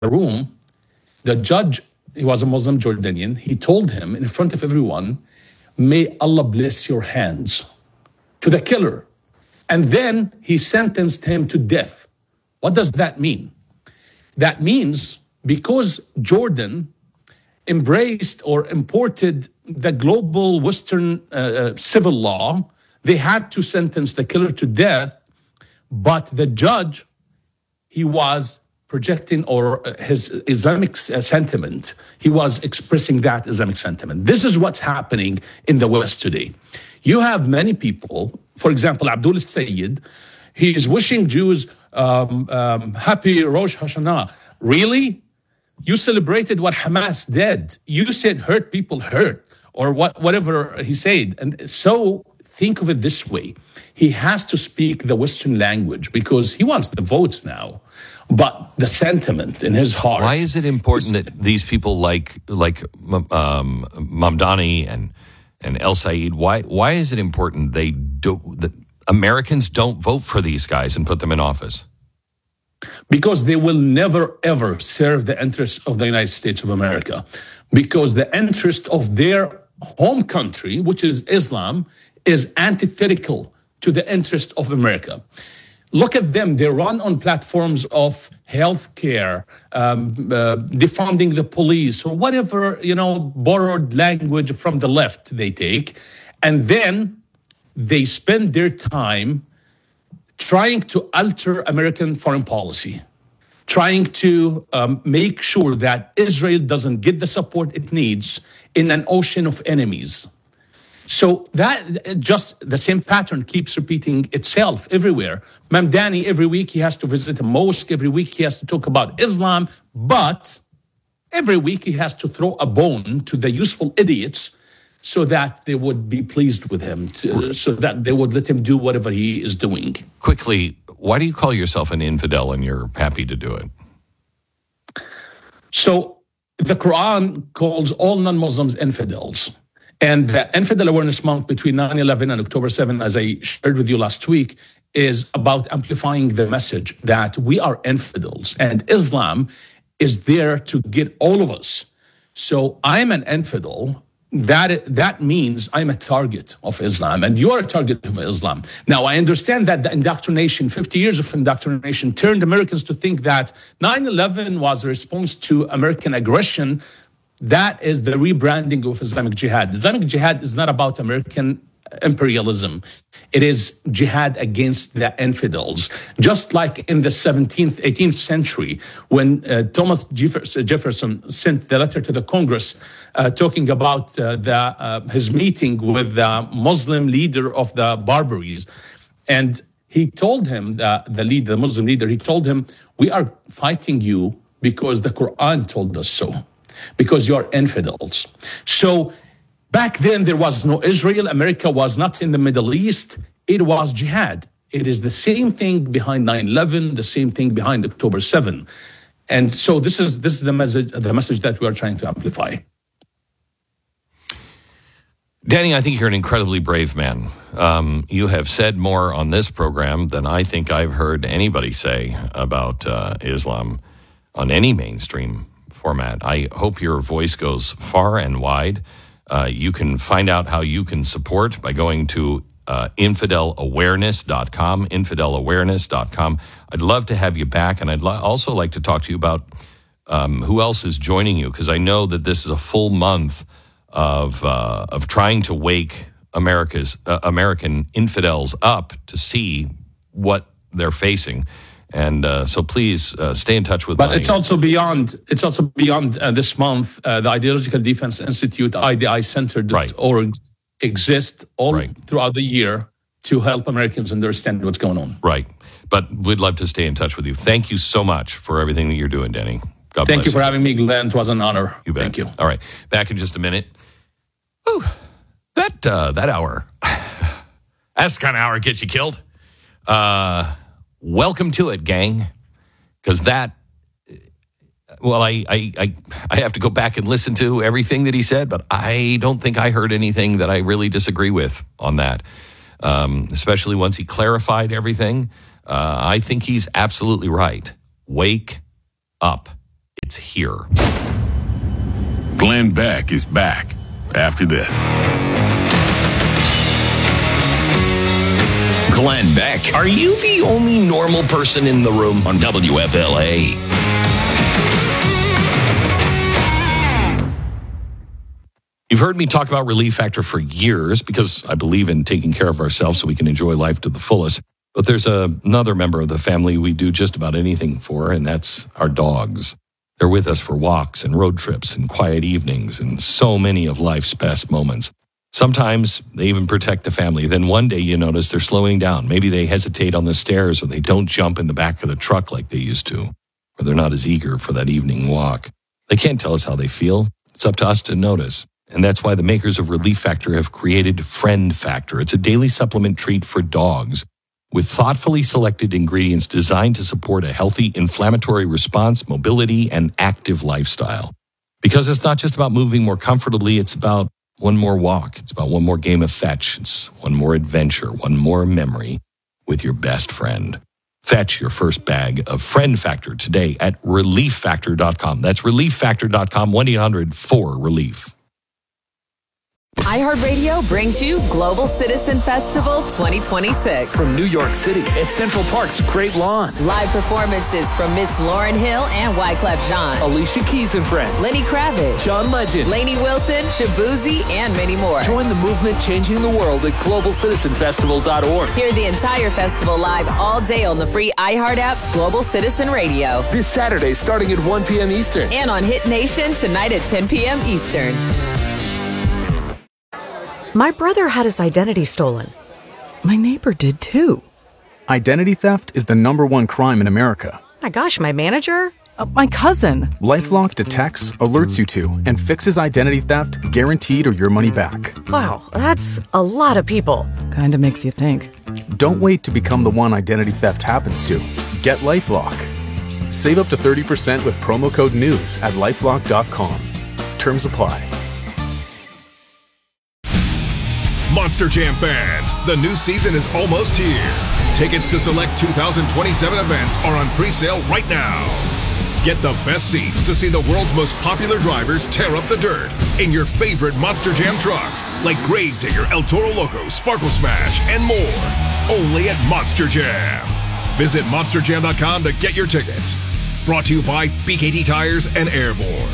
room, the judge, he was a Muslim Jordanian, he told him in front of everyone, "May Allah bless your hands," to the killer. And then he sentenced him to death. What does that mean? That means because Jordan embraced or imported the global Western civil law, they had to sentence the killer to death, but the judge, he was projecting or his Islamic sentiment. He was expressing that Islamic sentiment. This is what's happening in the West today. You have many people, for example, Abdul Sayyid, he's wishing Jews happy Rosh Hashanah. Really? You celebrated what Hamas did. You said hurt people hurt, or whatever he said. And so think of it this way. He has to speak the Western language because he wants the votes now. But the sentiment in his heart. Why is it important that these people like Mamdani and El Sayed, why is it important that Americans don't vote for these guys and put them in office? Because they will never, ever serve the interests of the United States of America. Because the interest of their home country, which is Islam, is antithetical to the interest of America. Look at them. They run on platforms of healthcare, defunding the police, or whatever, borrowed language from the left they take. And then they spend their time trying to alter American foreign policy, trying to make sure that Israel doesn't get the support it needs in an ocean of enemies. So that just the same pattern keeps repeating itself everywhere. Mamdani, every week he has to visit a mosque. Every week he has to talk about Islam. But every week he has to throw a bone to the useful idiots so that they would be pleased with him, so that they would let him do whatever he is doing. Quickly, why do you call yourself an infidel and you're happy to do it? So the Quran calls all non-Muslims infidels. And the Infidel Awareness Month between 9/11 and October 7, as I shared with you last week, is about amplifying the message that we are infidels and Islam is there to get all of us. So I'm an infidel. That means I'm a target of Islam and you're a target of Islam. Now, I understand that the indoctrination, 50 years of indoctrination, turned Americans to think that 9/11 was a response to American aggression. That is the rebranding of Islamic Jihad. Islamic Jihad is not about American imperialism. It is jihad against the infidels. Just like in the 17th, 18th century, when Thomas Jefferson sent the letter to the Congress talking about his meeting with the Muslim leader of the Barbaries. And he told him, the Muslim leader, he told him, "We are fighting you because the Quran told us so. Because you're infidels." So back then, there was no Israel. America was not in the Middle East. It was jihad. It is the same thing behind 9/11, the same thing behind October 7. And so this is the message that we are trying to amplify. Danny, I think you're an incredibly brave man. You have said more on this program than I think I've heard anybody say about Islam on any mainstream format. I hope your voice goes far and wide. You can find out how you can support by going to infidelawareness.com, infidelawareness.com. I'd love to have you back, and I'd also like to talk to you about who else is joining you, because I know that this is a full month of trying to wake American infidels up to see what they're facing. And so please stay in touch with But it's also beyond this month. The Ideological Defense Institute, IDICenter.org, exists all throughout the year to help Americans understand what's going on. Right. But we'd love to stay in touch with you. Thank you so much for everything that you're doing, Danny. God bless you. Thank you for having me, Glenn. It was an honor. You bet. Thank you. All right. Back in just a minute. Ooh, that hour. That's the kind of hour that gets you killed. Welcome to it, gang. Because I have to go back and listen to everything that he said, but I don't think I heard anything that I really disagree with on that. Especially once he clarified everything. I think he's absolutely right. Wake up. it's here. Glenn Beck is back after this. Glenn Beck, are you the only normal person in the room on WFLA? You've heard me talk about Relief Factor for years because I believe in taking care of ourselves so we can enjoy life to the fullest. But there's another member of the family we do just about anything for, and that's our dogs. They're with us for walks and road trips and quiet evenings and so many of life's best moments. Sometimes they even protect the family. Then one day you notice they're slowing down. Maybe they hesitate on the stairs or they don't jump in the back of the truck like they used to, or they're not as eager for that evening walk. They can't tell us how they feel. It's up to us to notice. And that's why the makers of Relief Factor have created Friend Factor. It's a daily supplement treat for dogs with thoughtfully selected ingredients designed to support a healthy inflammatory response, mobility, and active lifestyle. Because it's not just about moving more comfortably, it's about one more walk. It's about one more game of fetch. It's one more adventure, one more memory with your best friend. Fetch your first bag of Friend Factor today at ReliefFactor.com. That's ReliefFactor.com, 1-800-4-RELIEF. iHeartRadio brings you Global Citizen Festival 2026. From New York City at Central Park's Great Lawn. Live performances from Miss Lauryn Hill and Wyclef Jean. Alicia Keys and Friends. Lenny Kravitz. John Legend. Lainey Wilson, Shabuzi, and many more. Join the movement changing the world at globalcitizenfestival.org. Hear the entire festival live all day on the free iHeart app's Global Citizen Radio. This Saturday starting at 1 p.m. Eastern. And on Hit Nation tonight at 10 p.m. Eastern. My brother had his identity stolen. My neighbor did too. Identity theft is the #1 crime in America. My gosh, my manager? My cousin. LifeLock detects, alerts you to, and fixes identity theft guaranteed or your money back. Wow, that's a lot of people. Kinda makes you think. Don't wait to become the one identity theft happens to. Get LifeLock. Save up to 30% with promo code NEWS at LifeLock.com. Terms apply. Monster Jam fans, the new season is almost here. Tickets to select 2027 events are on pre-sale right now. Get the best seats to see the world's most popular drivers tear up the dirt in your favorite Monster Jam trucks like Gravedigger, El Toro Loco, Sparkle Smash, and more. Only at Monster Jam. Visit monsterjam.com to get your tickets. Brought to you by BKT Tires and Airborne.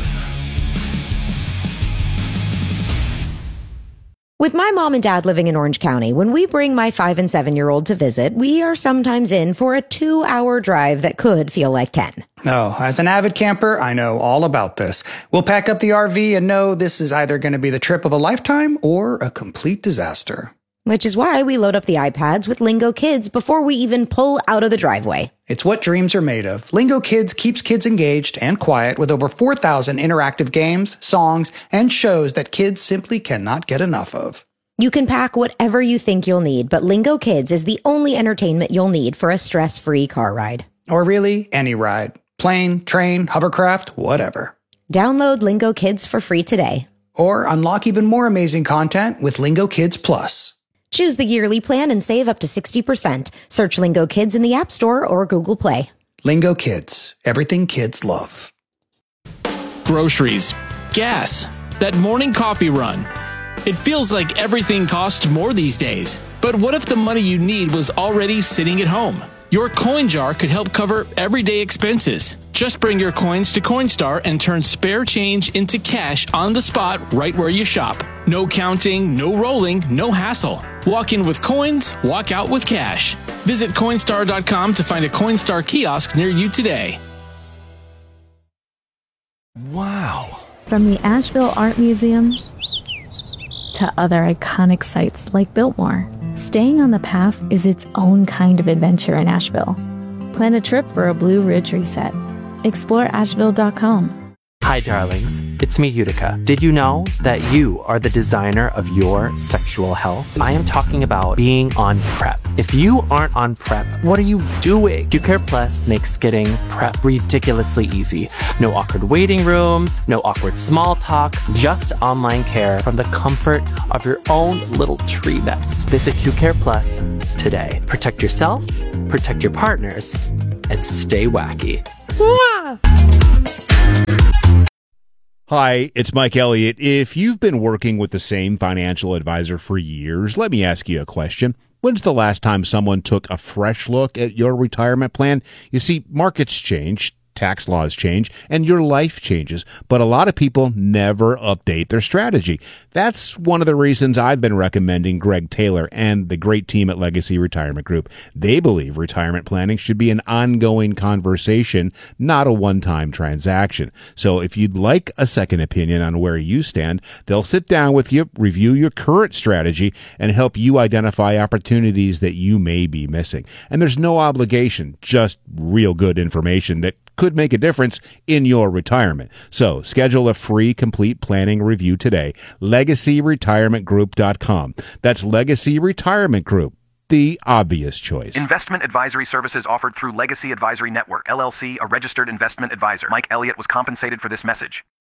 With my mom and dad living in Orange County, when we bring my 5 and 7-year-old to visit, we are sometimes in for a 2-hour drive that could feel like 10. Oh, as an avid camper, I know all about this. We'll pack up the RV and know this is either going to be the trip of a lifetime or a complete disaster. Which is why we load up the iPads with Lingo Kids before we even pull out of the driveway. It's what dreams are made of. Lingo Kids keeps kids engaged and quiet with over 4,000 interactive games, songs, and shows that kids simply cannot get enough of. You can pack whatever you think you'll need, but Lingo Kids is the only entertainment you'll need for a stress-free car ride. Or really, any ride. Plane, train, hovercraft, whatever. Download Lingo Kids for free today. Or unlock even more amazing content with Lingo Kids Plus. Choose the yearly plan and save up to 60%. Search Lingo Kids in the App Store or Google Play. Lingo Kids. Everything kids love. Groceries. Gas. That morning coffee run. It feels like everything costs more these days. But what if the money you need was already sitting at home? Your coin jar could help cover everyday expenses. Just bring your coins to Coinstar and turn spare change into cash on the spot right where you shop. No counting, no rolling, no hassle. Walk in with coins, walk out with cash. Visit Coinstar.com to find a Coinstar kiosk near you today. Wow. From the Asheville Art Museum to other iconic sites like Biltmore, staying on the path is its own kind of adventure in Asheville. Plan a trip for a Blue Ridge reset. Explore Asheville.com. Hi, darlings. It's me, Utica. Did you know that you are the designer of your sexual health? I am talking about being on PrEP. If you aren't on PrEP, what are you doing? QCare Plus makes getting PrEP ridiculously easy. No awkward waiting rooms, no awkward small talk, just online care from the comfort of your own little tree nest. Visit QCare Plus today. Protect yourself, protect your partners, and stay wacky. Mwah! Hi, it's Mike Elliott. If you've been working with the same financial advisor for years, let me ask you a question. When's the last time someone took a fresh look at your retirement plan? You see, markets change, tax laws change, and your life changes, but a lot of people never update their strategy. That's one of the reasons I've been recommending Greg Taylor and the great team at Legacy Retirement Group. They believe retirement planning should be an ongoing conversation, not a one-time transaction. So if you'd like a second opinion on where you stand, they'll sit down with you, review your current strategy, and help you identify opportunities that you may be missing. And there's no obligation, just real good information that could make a difference in your retirement. So schedule a free complete planning review today. LegacyRetirementGroup.com. That's Legacy Retirement Group, the obvious choice. Investment advisory services offered through Legacy Advisory Network, LLC, a registered investment advisor. Mike Elliott was compensated for this message.